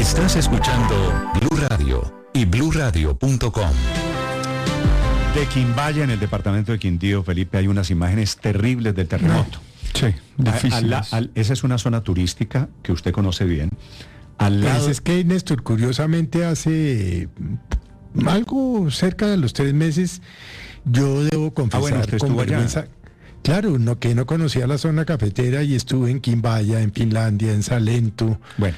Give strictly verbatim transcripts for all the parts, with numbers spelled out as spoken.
Estás escuchando Blue Radio y blue radio punto com. De Quimbaya, en el departamento de Quindío, Felipe, hay unas imágenes terribles del terremoto. Sí, difíciles. Esa es una zona turística que usted conoce bien. Al lado... Pues es que, Néstor, curiosamente hace algo cerca de los tres meses, yo debo confesar... Ah, bueno, usted con estuvo allá. vergüenza, claro, no, que no conocía la zona cafetera y estuve en Quimbaya, en Finlandia, en Salento. Bueno.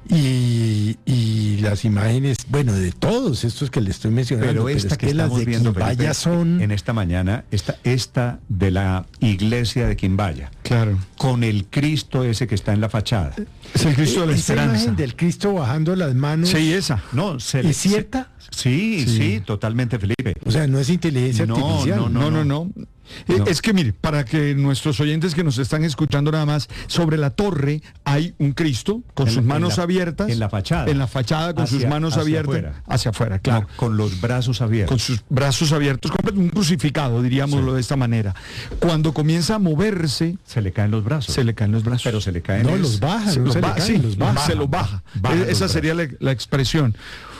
Y, y las imágenes, bueno, de todos estos que le estoy mencionando, Pero pero esta es que, que las estamos de viendo, Quimbaya Felipe, son... en esta mañana, esta, esta de la iglesia de Quimbaya. Claro. Con el Cristo ese que está en la fachada. Es el Cristo de la Esa Esperanza. imagen Del Cristo bajando las manos. Sí, esa. No, se le- ¿Es cierta? Sí, sí, Sí. totalmente, Felipe. O sea, no es inteligencia No, artificial. no, No, no, no, no. Eh, No. Es que mire, para que nuestros oyentes que nos están escuchando nada más, sobre la torre hay un Cristo con En sus la- manos en la- abiertas. en la fachada. En la fachada con Hacia- sus manos hacia abiertas. afuera. Hacia afuera, claro. No, con los brazos abiertos. Con sus brazos abiertos, como un crucificado, diríamoslo Sí. de esta manera. Cuando comienza a moverse, Se le caen los brazos. se le caen los brazos. Pero se le caen No, es- los baja, se no los se le ba- caen, sí, los baja. se los baja. Baja Eh, los Esa brazos. sería la, la expresión.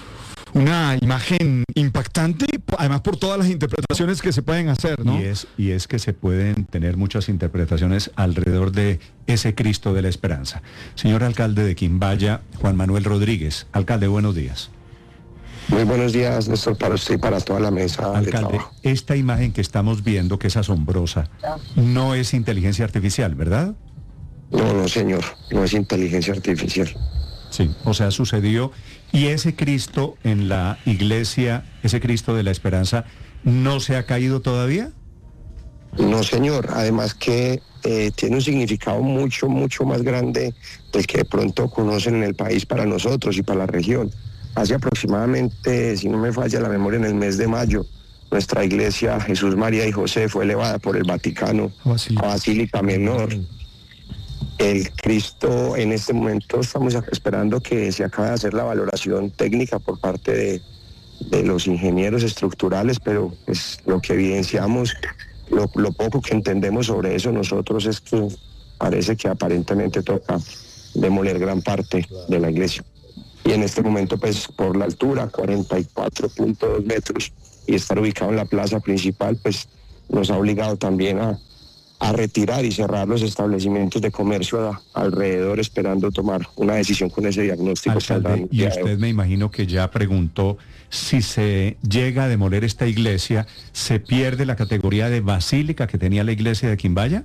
Una imagen impactante, además por todas las interpretaciones que se pueden hacer, ¿no? Y es, y es que se pueden tener muchas interpretaciones alrededor de ese Cristo de la Esperanza. Señor alcalde de Quimbaya, Juan Manuel Rodríguez. Alcalde, buenos días. Muy buenos días, Néstor, para usted y para toda la mesa de Alcalde, trabajo. esta imagen que estamos viendo, que es asombrosa, no es inteligencia artificial, ¿verdad? No, no, señor, no es inteligencia artificial. Sí. O sea, sucedió. Y ese Cristo en la iglesia, ese Cristo de la Esperanza, ¿no se ha caído todavía? No, señor, además que eh, tiene un significado mucho, mucho más grande del que de pronto conocen en el país para nosotros y para la región. Hace aproximadamente, si no me falla la memoria, en el mes de mayo, nuestra iglesia Jesús, María y José fue elevada por el Vaticano Basílica. a Basílica Menor. El Cristo, en este momento estamos esperando que se acabe de hacer la valoración técnica por parte de, de los ingenieros estructurales, pero pues, lo que evidenciamos, lo, lo poco que entendemos sobre eso nosotros es que parece que aparentemente toca demoler gran parte de la iglesia. Y en este momento, pues por la altura, cuarenta y cuatro punto dos metros, y estar ubicado en la plaza principal, pues nos ha obligado también a a retirar y cerrar los establecimientos de comercio a, alrededor, esperando tomar una decisión con ese diagnóstico. Alcalde, y usted me imagino que ya preguntó, si se llega a demoler esta iglesia, ¿se pierde la categoría de basílica que tenía la iglesia de Quimbaya?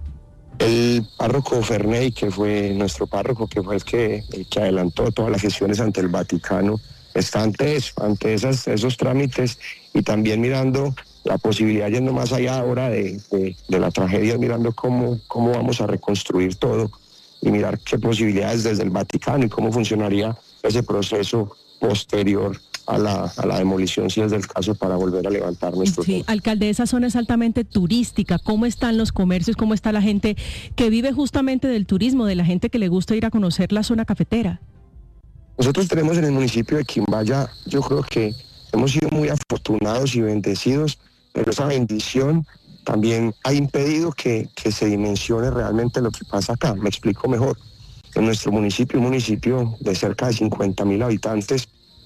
El párroco Ferney, que fue nuestro párroco, que fue el que, el que adelantó todas las gestiones ante el Vaticano, está ante eso, ante esas, esos trámites, y también mirando la posibilidad, yendo más allá ahora de, de, de la tragedia, mirando cómo, cómo vamos a reconstruir todo y mirar qué posibilidades desde el Vaticano y cómo funcionaría ese proceso posterior a la, a la demolición, si es del caso, para volver a levantar nuestro... Sí, alcalde, esa zona es altamente turística. ¿Cómo están los comercios? ¿Cómo está la gente que vive justamente del turismo, de la gente que le gusta ir a conocer la zona cafetera? Nosotros tenemos en el municipio de Quimbaya, yo creo que hemos sido muy afortunados y bendecidos, pero esa bendición también ha impedido que, que se dimensione realmente lo que pasa acá. Me explico mejor. En nuestro municipio, un municipio de cerca de cincuenta mil habitantes,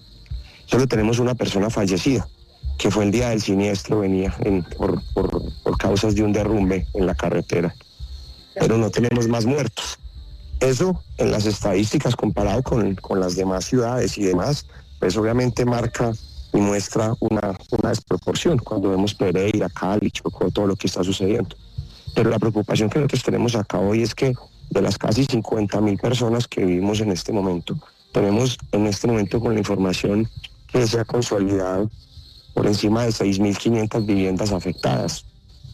solo tenemos una persona fallecida, que fue el día del siniestro, venía en, por, por, por causas de un derrumbe en la carretera. Pero no tenemos más muertos. Eso, en las estadísticas, comparado con, con las demás ciudades y demás, pues obviamente marca y muestra una, una desproporción cuando vemos Pereira, Cali, Chocó, todo lo que está sucediendo. Pero la preocupación que nosotros tenemos acá hoy es que de las casi cincuenta mil personas que vivimos en este momento, tenemos en este momento, con la información que se ha consolidado, por encima de seis mil quinientas viviendas afectadas.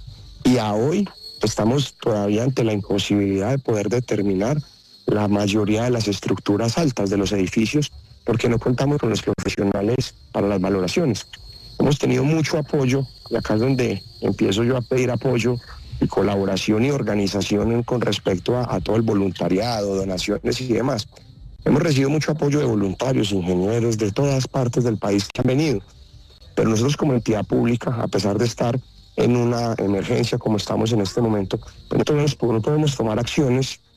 Y a hoy estamos todavía ante la imposibilidad de poder determinar la mayoría de las estructuras altas de los edificios, porque no contamos con los profesionales para las valoraciones. Hemos tenido mucho apoyo, y acá es donde empiezo yo a pedir apoyo y colaboración y organización en, con respecto a, a todo el voluntariado, donaciones y demás. Hemos recibido mucho apoyo de voluntarios, ingenieros de todas partes del país que han venido, pero nosotros como entidad pública, a pesar de estar en una emergencia como estamos en este momento, pues no podemos, no podemos tomar acciones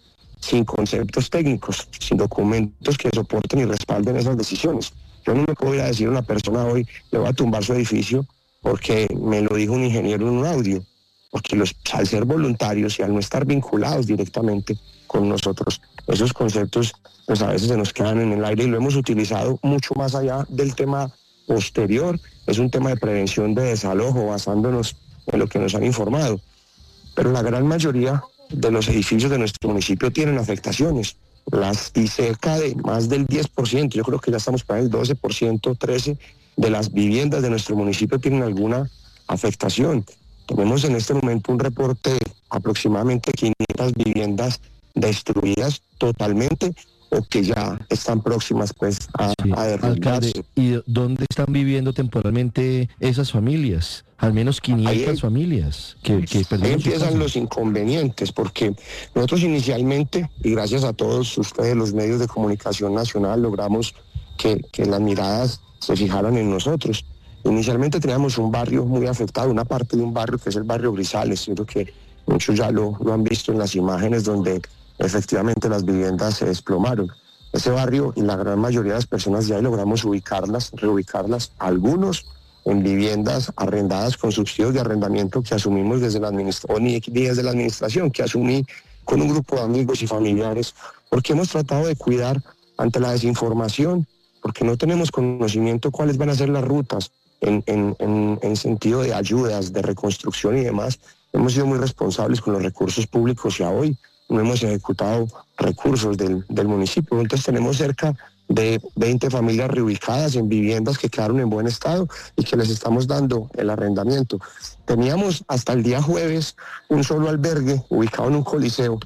sin conceptos técnicos, sin documentos que soporten y respalden esas decisiones. Yo no me puedo ir a decir a una persona hoy, le voy a tumbar su edificio porque me lo dijo un ingeniero en un audio, porque los, al ser voluntarios y al no estar vinculados directamente con nosotros, esos conceptos pues a veces se nos quedan en el aire y lo hemos utilizado mucho más allá del tema posterior. Es un tema de prevención de desalojo basándonos en lo que nos han informado, pero la gran mayoría de los edificios de nuestro municipio tienen afectaciones, las y cerca de más del diez por ciento, yo creo que ya estamos para el doce por ciento, trece por ciento de las viviendas de nuestro municipio tienen alguna afectación. Tenemos en este momento un reporte de aproximadamente quinientas viviendas destruidas totalmente o que ya están próximas pues a, sí. a derrumbarse. Alcalde, ¿y dónde están viviendo temporalmente esas familias? Al menos quinientas ahí, familias que, que ahí perdieron su empiezan casa. los inconvenientes, porque nosotros inicialmente, y gracias a todos ustedes, los medios de comunicación nacional, logramos que, que las miradas se fijaran en nosotros. Inicialmente teníamos un barrio muy afectado, una parte de un barrio que es el barrio Grisales, yo creo que muchos ya lo, lo han visto en las imágenes donde efectivamente las viviendas se desplomaron. Ese barrio y la gran mayoría de las personas ya logramos ubicarlas, reubicarlas, algunos en viviendas arrendadas con subsidios de arrendamiento que asumimos desde la administración, ni desde la administración, que asumí con un grupo de amigos y familiares, porque hemos tratado de cuidar ante la desinformación, porque no tenemos conocimiento cuáles van a ser las rutas en, en, en, en sentido de ayudas, de reconstrucción y demás. Hemos sido muy responsables con los recursos públicos y a hoy no hemos ejecutado recursos del, del municipio. Entonces tenemos cerca de veinte familias reubicadas en viviendas que quedaron en buen estado y que les estamos dando el arrendamiento. Teníamos hasta el día jueves un solo albergue ubicado en un coliseo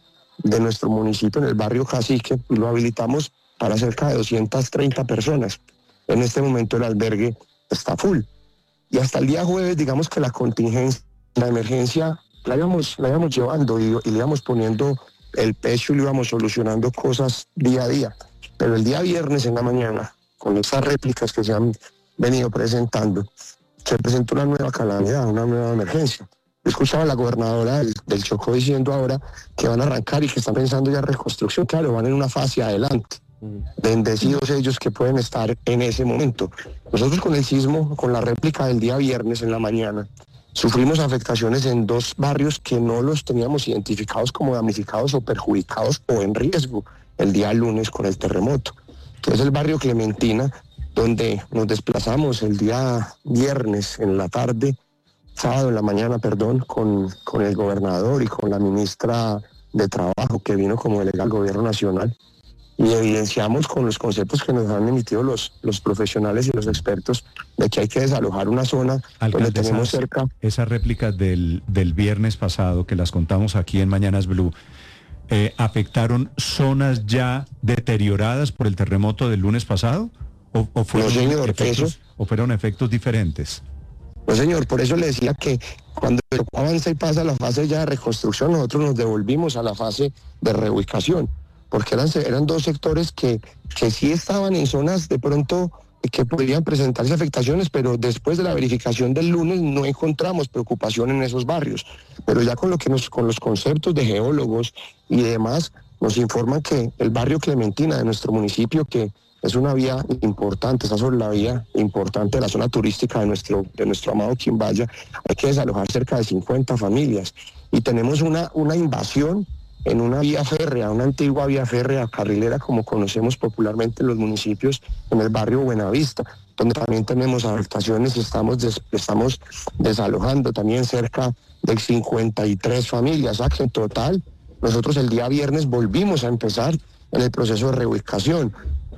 de nuestro municipio en el barrio Cacique y lo habilitamos para cerca de doscientas treinta personas. En este momento el albergue está full. Y hasta el día jueves, digamos que la contingencia, la emergencia, la íbamos, la íbamos llevando y, y le íbamos poniendo el pecho y le íbamos solucionando cosas día a día. Pero el día viernes en la mañana, con esas réplicas que se han venido presentando, se presentó una nueva calamidad, una nueva emergencia. Yo escuchaba a la gobernadora del, del Chocó diciendo ahora que van a arrancar y que están pensando ya en reconstrucción. Claro, van en una fase adelante. Bendecidos ellos que pueden estar en ese momento. Nosotros con el sismo, con la réplica del día viernes en la mañana, sufrimos afectaciones en dos barrios que no los teníamos identificados como damnificados o perjudicados o en riesgo el día lunes con el terremoto, que es el barrio Clementina, donde nos desplazamos el día viernes en la tarde, sábado en la mañana, perdón, con, con el gobernador y con la ministra de Trabajo que vino como delegada al gobierno nacional. Y evidenciamos con los conceptos que nos han emitido los, los profesionales y los expertos de que hay que desalojar una zona donde tenemos cerca. Esas réplicas del, del viernes pasado, que las contamos aquí en Mañanas Blue, eh, ¿afectaron zonas ya deterioradas por el terremoto del lunes pasado? ¿O, o, fueron, no, señor, efectos, eso, ¿O fueron efectos diferentes? No, señor, por eso le decía que cuando avanza y pasa la fase ya de reconstrucción, nosotros nos devolvimos a la fase de reubicación. Porque eran, eran dos sectores que, que sí estaban en zonas de pronto que podrían presentarse afectaciones, pero después de la verificación del lunes no encontramos preocupación en esos barrios. Pero ya con lo que nos, con los conceptos de geólogos y demás, nos informan que el barrio Clementina de nuestro municipio, que es una vía importante, está sobre la vía importante de la zona turística de nuestro, de nuestro amado Quimbaya, hay que desalojar cerca de cincuenta familias. Y tenemos una, una invasión en una vía férrea, una antigua vía férrea carrilera, como conocemos popularmente en los municipios, en el barrio Buenavista, donde también tenemos afectaciones y estamos, des, estamos desalojando también cerca de cincuenta y tres familias. O sea que en total, nosotros el día viernes volvimos a empezar en el proceso de reubicación.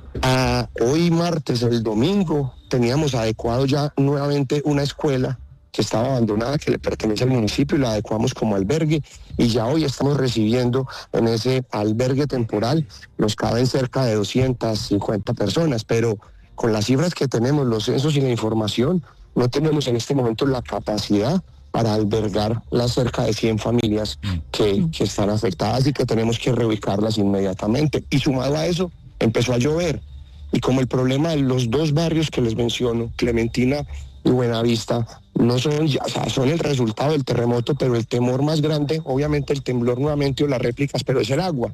A hoy martes, el domingo, teníamos adecuado ya nuevamente una escuela que estaba abandonada, que le pertenece al municipio, y la adecuamos como albergue, y ya hoy estamos recibiendo en ese albergue temporal, nos caben cerca de doscientas cincuenta personas, pero con las cifras que tenemos, los censos y la información, no tenemos en este momento la capacidad para albergar las cerca de cien familias que, que están afectadas y que tenemos que reubicarlas inmediatamente. Y sumado a eso, empezó a llover, y como el problema de los dos barrios que les menciono, Clementina y Buenavista, no son, o sea, son el resultado del terremoto, pero el temor más grande, obviamente el temblor nuevamente o las réplicas, pero es el agua.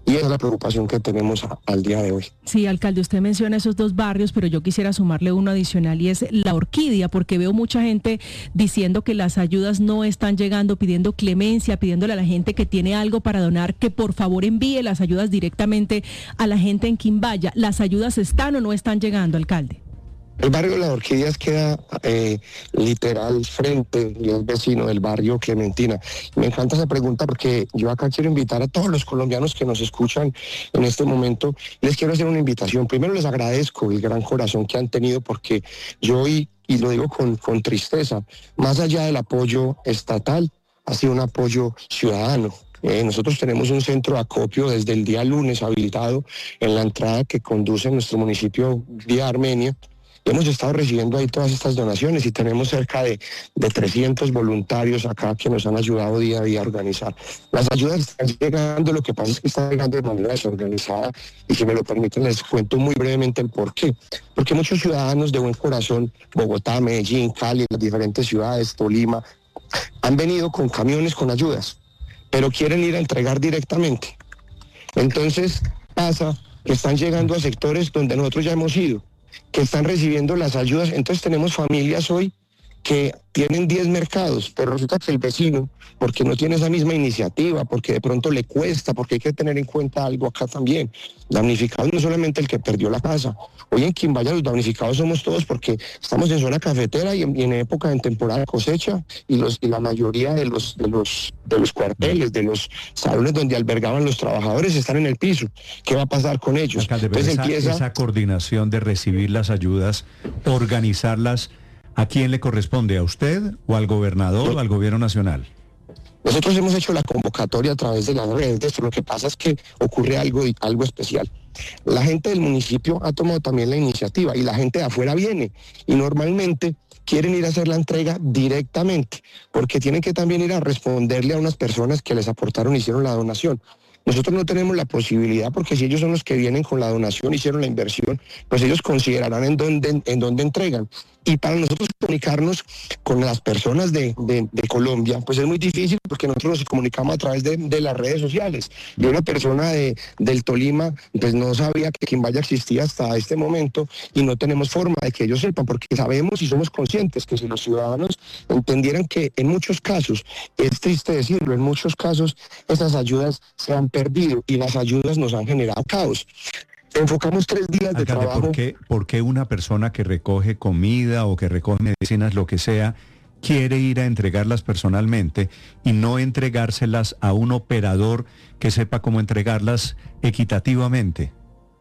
Y esa es la preocupación que tenemos a, al día de hoy. Sí, alcalde, usted menciona esos dos barrios, pero yo quisiera sumarle uno adicional y es La Orquídea, porque veo mucha gente diciendo que las ayudas no están llegando, pidiendo clemencia, pidiéndole a la gente que tiene algo para donar que por favor envíe las ayudas directamente a la gente en Quimbaya. ¿Las ayudas están o no están llegando, alcalde? El barrio de Las Orquídeas queda eh, literal frente y es vecino del barrio Clementina. Me encanta esa pregunta porque yo acá quiero invitar a todos los colombianos que nos escuchan en este momento. Les quiero hacer una invitación. Primero les agradezco el gran corazón que han tenido porque yo hoy, y lo digo con, con tristeza, más allá del apoyo estatal, ha sido un apoyo ciudadano. Eh, nosotros tenemos un centro de acopio desde el día lunes habilitado en la entrada que conduce a nuestro municipio vía Armenia. Hemos estado recibiendo ahí todas estas donaciones y tenemos cerca de, de trescientos voluntarios acá que nos han ayudado día a día a organizar. Las ayudas están llegando, lo que pasa es que están llegando de manera desorganizada y si me lo permiten les cuento muy brevemente el por qué. Porque muchos ciudadanos de buen corazón, Bogotá, Medellín, Cali, las diferentes ciudades, Tolima, han venido con camiones con ayudas, pero quieren ir a entregar directamente. Entonces pasa que están llegando a sectores donde nosotros ya hemos ido, que están recibiendo las ayudas. Entonces tenemos familias hoy que tienen diez mercados, pero resulta que el vecino, porque no tiene esa misma iniciativa, porque de pronto le cuesta, porque hay que tener en cuenta algo acá también. Damnificados no solamente el que perdió la casa. Hoy en Quimbaya los damnificados somos todos porque estamos en zona cafetera y en, y en época en temporada de cosecha y, los, y la mayoría de los, de, los, de los cuarteles, de los salones donde albergaban los trabajadores están en el piso. ¿Qué va a pasar con ellos? Alcalde, pero esa, empieza... esa coordinación de recibir las ayudas, organizarlas, ¿a quién le corresponde? ¿A usted o al gobernador o al gobierno nacional? Nosotros hemos hecho la convocatoria a través de las redes. Lo que pasa es que ocurre algo, algo especial. La gente del municipio ha tomado también la iniciativa y la gente de afuera viene y normalmente quieren ir a hacer la entrega directamente porque tienen que también ir a responderle a unas personas que les aportaron y hicieron la donación. Nosotros no tenemos la posibilidad porque si ellos son los que vienen con la donación, hicieron la inversión, pues ellos considerarán en dónde, en dónde entregan. Y para nosotros comunicarnos con las personas de, de, de Colombia, pues es muy difícil porque nosotros nos comunicamos a través de, de las redes sociales. Y una persona de, del Tolima, pues no sabía que Quimbaya existía hasta este momento y no tenemos forma de que ellos sepan, porque sabemos y somos conscientes que si los ciudadanos entendieran que en muchos casos, es triste decirlo, en muchos casos esas ayudas se han perdido y las ayudas nos han generado caos. Enfocamos tres días de Alcalde, trabajo. ¿por qué, ¿por qué una persona que recoge comida o que recoge medicinas, lo que sea, quiere ir a entregarlas personalmente y no entregárselas a un operador que sepa cómo entregarlas equitativamente?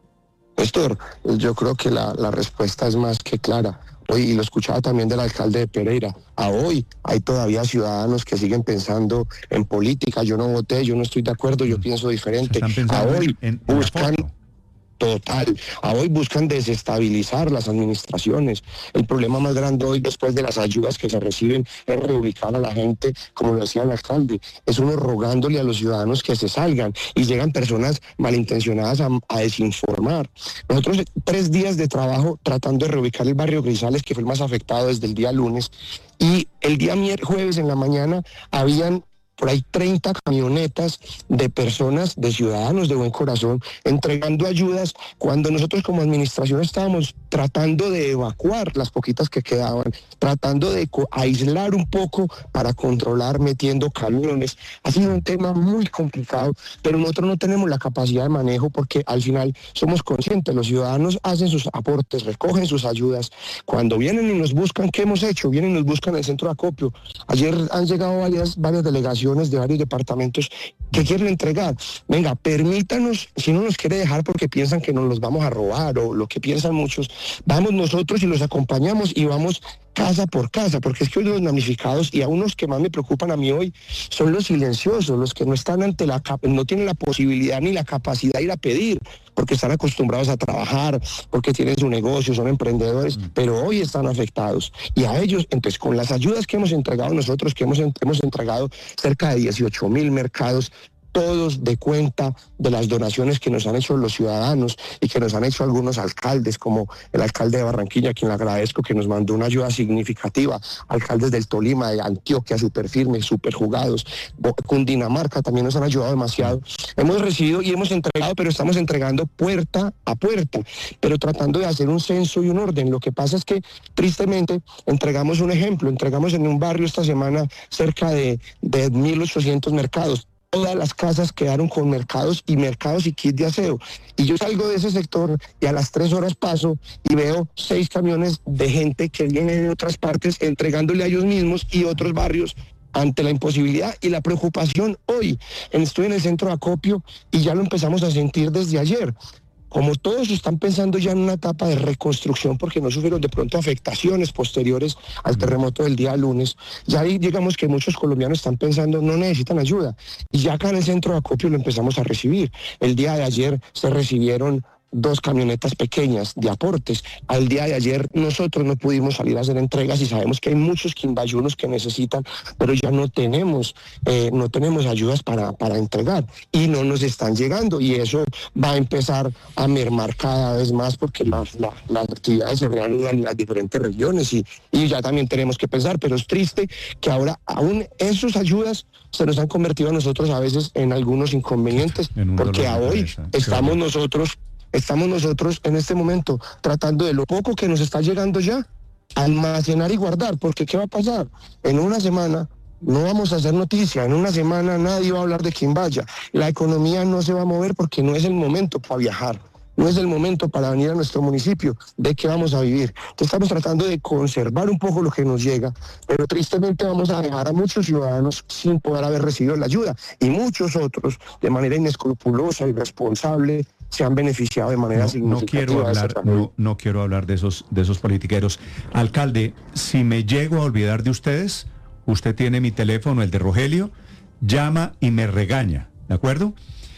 Néstor, yo creo que la, la respuesta es más que clara. Hoy, y lo escuchaba también del alcalde de Pereira, a hoy hay todavía ciudadanos que siguen pensando en política. Yo no voté, yo no estoy de acuerdo, yo pienso diferente. A hoy en, en buscan... Total. A hoy buscan desestabilizar las administraciones. El problema más grande hoy, después de las ayudas que se reciben, es reubicar a la gente, como lo decía el alcalde. Es uno rogándole a los ciudadanos que se salgan y llegan personas malintencionadas a, a desinformar. Nosotros tres días de trabajo tratando de reubicar el barrio Grisales, que fue el más afectado desde el día lunes, y el día jueves en la mañana habían por ahí treinta camionetas de personas, de ciudadanos de buen corazón, entregando ayudas cuando nosotros como administración estábamos tratando de evacuar las poquitas que quedaban, tratando de aislar un poco para controlar, metiendo camiones. Ha sido un tema muy complicado, pero nosotros no tenemos la capacidad de manejo porque al final somos conscientes, los ciudadanos hacen sus aportes, recogen sus ayudas. Cuando vienen y nos buscan, ¿qué hemos hecho? Vienen y nos buscan en el centro de acopio. Ayer han llegado varias, varias delegaciones de varios departamentos que quieren entregar. Venga, permítanos, si no nos quiere dejar porque piensan que nos los vamos a robar o lo que piensan muchos, vamos nosotros y los acompañamos y vamos casa por casa, porque es que hoy los damnificados y a unos que más me preocupan a mí hoy son los silenciosos, los que no están ante la no tienen la posibilidad ni la capacidad de ir a pedir, porque están acostumbrados a trabajar, porque tienen su negocio, son emprendedores, pero hoy están afectados. Y a ellos, entonces, con las ayudas que hemos entregado nosotros, que hemos, hemos entregado cerca de dieciocho mil mercados, todos de cuenta de las donaciones que nos han hecho los ciudadanos y que nos han hecho algunos alcaldes, como el alcalde de Barranquilla, a quien le agradezco, que nos mandó una ayuda significativa, alcaldes del Tolima, de Antioquia, súper firmes, súper jugados, Cundinamarca también nos han ayudado demasiado. Hemos recibido y hemos entregado, pero estamos entregando puerta a puerta, pero tratando de hacer un censo y un orden. Lo que pasa es que, tristemente, entregamos un ejemplo, entregamos en un barrio esta semana cerca de, de mil ochocientos mercados. Todas las casas quedaron con mercados y mercados y kit de aseo. Y yo salgo de ese sector y a las tres horas paso y veo seis camiones de gente que vienen de otras partes entregándole a ellos mismos y otros barrios ante la imposibilidad y la preocupación hoy. Estoy en el centro de acopio y ya lo empezamos a sentir desde ayer. Como todos están pensando ya en una etapa de reconstrucción porque no sufrieron de pronto afectaciones posteriores al terremoto del día lunes, ya ahí digamos que muchos colombianos están pensando no necesitan ayuda. Y ya acá en el centro de acopio lo empezamos a recibir. El día de ayer se recibieron dos camionetas pequeñas de aportes. Al día de ayer nosotros no pudimos salir a hacer entregas y sabemos que hay muchos quimbayunos que necesitan, pero ya no tenemos eh, no tenemos ayudas para, para entregar y no nos están llegando y eso va a empezar a mermar cada vez más porque las, la, las actividades se reanudan en las diferentes regiones y, y ya también tenemos que pensar, pero es triste que ahora aún esas ayudas se nos han convertido a nosotros a veces en algunos inconvenientes porque a hoy estamos nosotros Estamos nosotros en este momento tratando de lo poco que nos está llegando ya, almacenar y guardar, porque ¿qué va a pasar? En una semana no vamos a hacer noticia, en una semana nadie va a hablar de Quimbaya, la economía no se va a mover porque no es el momento para viajar, no es el momento para venir a nuestro municipio, ¿de qué vamos a vivir? Entonces estamos tratando de conservar un poco lo que nos llega, pero tristemente vamos a dejar a muchos ciudadanos sin poder haber recibido la ayuda, y muchos otros, de manera inescrupulosa y irresponsable, se han beneficiado de manera no, significativa. No quiero hablar, no, no quiero hablar de esos, de esos politiqueros. Alcalde, si me llego a olvidar de ustedes, usted tiene mi teléfono, el de Rogelio, llama y me regaña, ¿de acuerdo?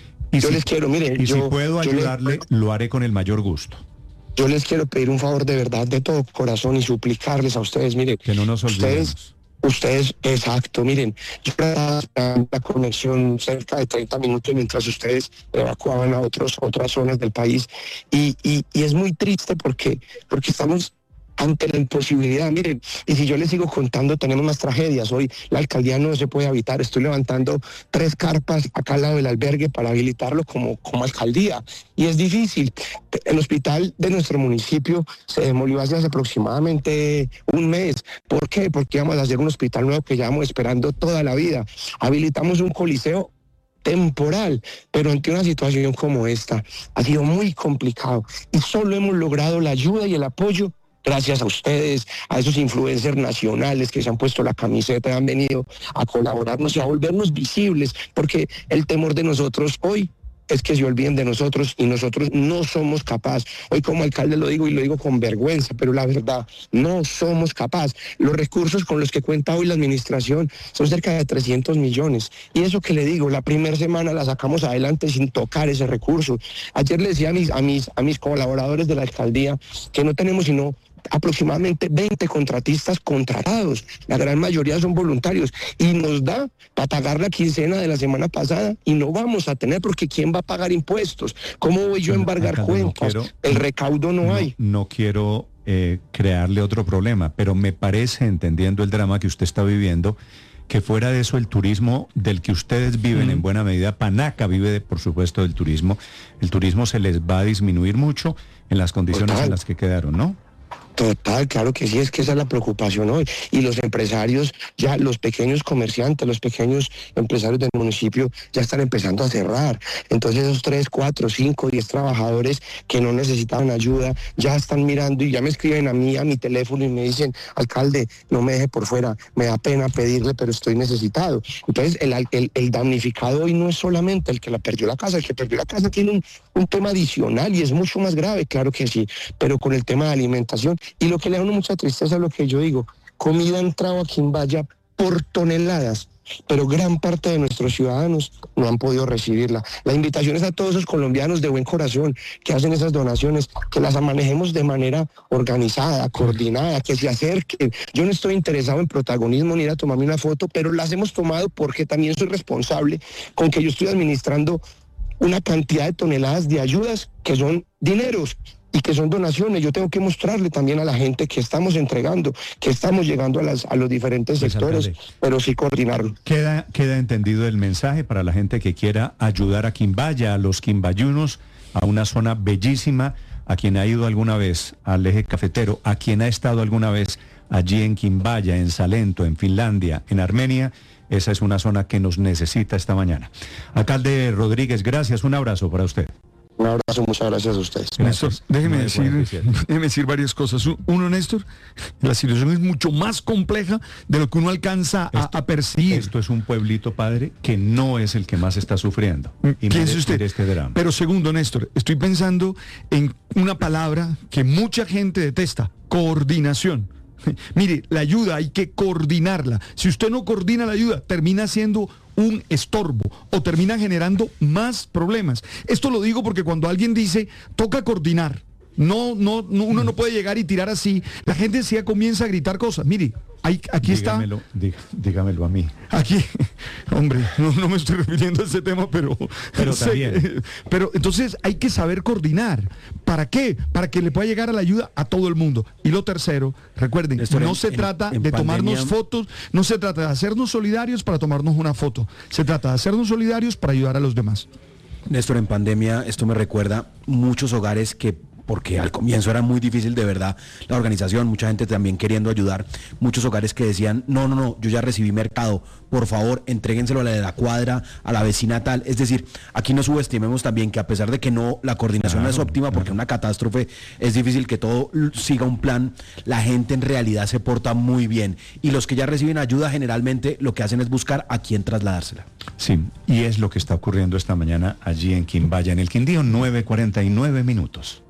Y yo si, les quiero, mire, y yo, si puedo ayudarle, les, lo haré con el mayor gusto. Yo les quiero pedir un favor de verdad, de todo corazón, y suplicarles a ustedes, miren, que no nos olvidemos. Ustedes, Ustedes, exacto, miren, yo estaba esperando la conexión cerca de treinta minutos mientras ustedes evacuaban a otros, otras zonas del país y, y, y es muy triste porque, porque estamos ante la imposibilidad. Miren, y si yo les sigo contando, tenemos más tragedias. Hoy la alcaldía no se puede habitar. Estoy levantando tres carpas acá al lado del albergue para habilitarlo como, como alcaldía. Y es difícil. El hospital de nuestro municipio se demolió hace aproximadamente un mes. ¿Por qué? Porque íbamos a hacer un hospital nuevo que llevamos esperando toda la vida. Habilitamos un coliseo temporal, pero ante una situación como esta ha sido muy complicado y solo hemos logrado la ayuda y el apoyo gracias a ustedes, a esos influencers nacionales que se han puesto la camiseta y han venido a colaborarnos y a volvernos visibles, porque el temor de nosotros hoy es que se olviden de nosotros y nosotros no somos capaces. Hoy como alcalde lo digo y lo digo con vergüenza, pero la verdad, no somos capaces. Los recursos con los que cuenta hoy la administración son cerca de trescientos millones. Y eso que le digo, la primera semana la sacamos adelante sin tocar ese recurso. Ayer le decía a mis, a mis, a mis colaboradores de la alcaldía que no tenemos sino aproximadamente veinte contratistas contratados, la gran mayoría son voluntarios y nos da para pagar la quincena de la semana pasada y no vamos a tener porque ¿quién va a pagar impuestos? ¿Cómo voy yo a embargar Alcalde, cuentas? No quiero, el recaudo no, no hay. No quiero eh, crearle otro problema, pero me parece, entendiendo el drama que usted está viviendo, que fuera de eso el turismo del que ustedes viven mm. en buena medida, Panaca vive de, por supuesto del turismo, el turismo se les va a disminuir mucho en las condiciones Total. en las que quedaron, ¿no? Total, claro que sí, es que esa es la preocupación hoy. Y los empresarios, ya los pequeños comerciantes, los pequeños empresarios del municipio ya están empezando a cerrar. Entonces esos tres, cuatro, cinco, diez trabajadores que no necesitaban ayuda, ya están mirando y ya me escriben a mí, a mi teléfono y me dicen, alcalde, no me deje por fuera, me da pena pedirle, pero estoy necesitado. Entonces el, el, el damnificado hoy no es solamente el que la perdió la casa, el que perdió la casa tiene un, un tema adicional y es mucho más grave, claro que sí, pero con el tema de alimentación. Y lo que le da a uno mucha tristeza es lo que yo digo, comida ha entrado a Quimbaya por toneladas, pero gran parte de nuestros ciudadanos no han podido recibirla. La invitación es a todos esos colombianos de buen corazón que hacen esas donaciones, que las manejemos de manera organizada, coordinada, que se acerquen. Yo no estoy interesado en protagonismo ni ir a tomarme una foto, pero las hemos tomado porque también soy responsable con que yo estoy administrando una cantidad de toneladas de ayudas que son dineros y que son donaciones. Yo tengo que mostrarle también a la gente que estamos entregando, que estamos llegando a, las, a los diferentes Pues, sectores, alcalde, pero sí coordinarlo. Queda, queda entendido el mensaje para la gente que quiera ayudar a Quimbaya, a los quimbayunos, a una zona bellísima, a quien ha ido alguna vez al eje cafetero, a quien ha estado alguna vez allí en Quimbaya, en Salento, en Finlandia, en Armenia. Esa es una zona que nos necesita esta mañana. Alcalde Rodríguez, gracias, un abrazo para usted. Un abrazo, muchas gracias a ustedes. Néstor, déjeme nueve decir, cuarenta y siete. déjeme decir varias cosas. Uno, Néstor, la situación es mucho más compleja de lo que uno alcanza a, Esto- a percibir. Esto es un pueblito, padre, que no es el que más está sufriendo. Y Piense mire- usted. mire este drama. Pero segundo, Néstor, estoy pensando en una palabra que mucha gente detesta: coordinación. Mire, la ayuda hay que coordinarla. Si usted no coordina la ayuda, termina siendo un estorbo o termina generando más problemas. Esto lo digo porque cuando alguien dice, toca coordinar, no, no, no uno no puede llegar y tirar así, la gente enseguida comienza a gritar cosas. Mire, hay, aquí dígamelo, dí- dígamelo a mí. está, aquí, hombre, no, no me estoy refiriendo a ese tema, pero... Pero sé- también. pero entonces hay que saber coordinar. ¿Para qué? Para que le pueda llegar a la ayuda a todo el mundo. Y lo tercero, recuerden, Néstor, no en- se en- trata en de tomarnos pandemia- fotos, no se trata de hacernos solidarios para tomarnos una foto, se trata de hacernos solidarios para ayudar a los demás. Néstor, en pandemia esto me recuerda muchos hogares que, porque al comienzo era muy difícil de verdad la organización, mucha gente también queriendo ayudar, muchos hogares que decían, no, no, no, yo ya recibí mercado, por favor, entréguenselo a la de la cuadra, a la vecina tal. Es decir, aquí no subestimemos también que a pesar de que no, la coordinación no es óptima, porque una catástrofe es difícil que todo l- siga un plan, la gente en realidad se porta muy bien. Y los que ya reciben ayuda generalmente lo que hacen es buscar a quién trasladársela. Sí, y es lo que está ocurriendo esta mañana allí en Quimbaya, en el Quindío, nueve cuarenta y nueve minutos.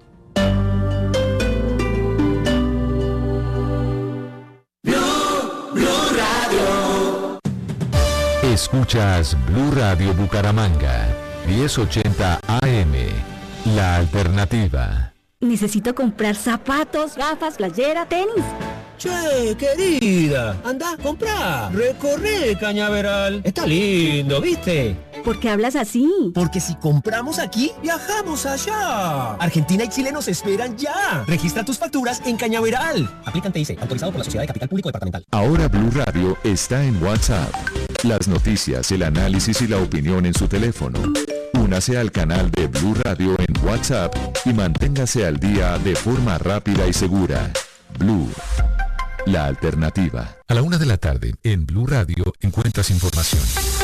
Escuchas Blue Radio Bucaramanga, diez ochenta A M, la alternativa. Necesito comprar zapatos, gafas, playera, tenis. Che, querida, anda, comprá, recorre Cañaveral. Está lindo, ¿viste? ¿Por qué hablas así? Porque si compramos aquí, viajamos allá. Argentina y Chile nos esperan ya. Registra tus facturas en Cañaveral. Aplican T I C, autorizado por la Sociedad de Capital Público Departamental. Ahora Blue Radio está en WhatsApp. Las noticias, el análisis y la opinión en su teléfono. Únase al canal de Blue Radio en WhatsApp y manténgase al día de forma rápida y segura. Blue, la alternativa. A la una de la tarde, en Blue Radio, encuentras información.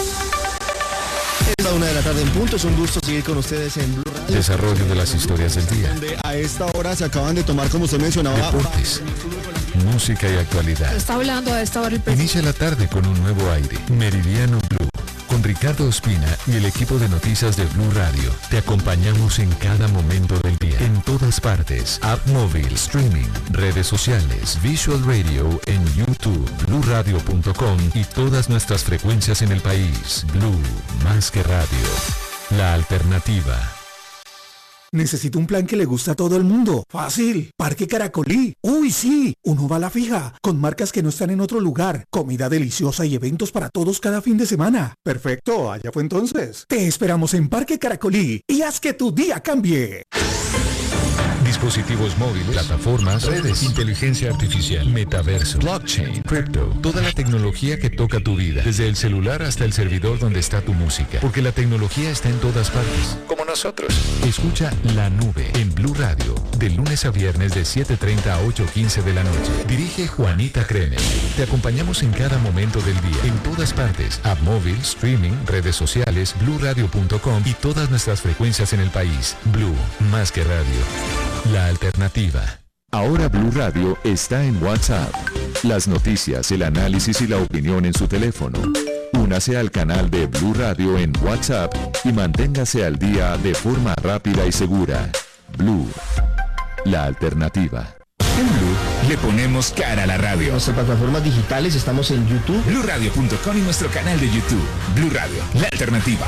Es la una de la tarde en punto, es un gusto seguir con ustedes en Blue Radio. Desarrollo de las historias del día. Donde a esta hora se acaban de tomar, como usted mencionaba, Deportes, música y actualidad. Está hablando a esta hora el presidente. Inicia la tarde con un nuevo aire. Meridiano Blue. Con Ricardo Ospina y el equipo de noticias de Blue Radio. Te acompañamos en cada momento del día. En todas partes. App móvil, streaming, redes sociales, Visual Radio en YouTube, blue radio punto com y todas nuestras frecuencias en el país. Blue, más que radio. La alternativa. Necesito un plan que le guste a todo el mundo. Fácil. Parque Caracolí. Uy, sí. Uno va a la fija. Con marcas que no están en otro lugar. Comida deliciosa y eventos para todos cada fin de semana. Perfecto. Allá fue entonces. Te esperamos en Parque Caracolí y haz que tu día cambie. Dispositivos móviles, plataformas, redes, inteligencia artificial, metaverso, blockchain, crypto, toda la tecnología que toca tu vida, desde el celular hasta el servidor donde está tu música, porque la tecnología está en todas partes, como nosotros. Escucha La Nube en Blue Radio, de lunes a viernes de siete treinta a ocho quince de la noche. Dirige Juanita Kremer. Te acompañamos en cada momento del día, en todas partes, app móvil, streaming, redes sociales, blue radio punto com y todas nuestras frecuencias en el país. Blue, más que radio. La alternativa. Ahora Blue Radio está en WhatsApp. Las noticias, el análisis y la opinión en su teléfono. Únase al canal de Blue Radio en WhatsApp y manténgase al día de forma rápida y segura. Blue, la alternativa. En Blue le ponemos cara a la radio. En nuestras plataformas digitales estamos en YouTube. blue radio punto com y nuestro canal de YouTube. Blue Radio, la alternativa.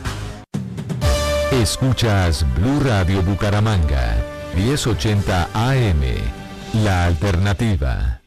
Escuchas Blue Radio Bucaramanga, diez ochenta A M, la alternativa.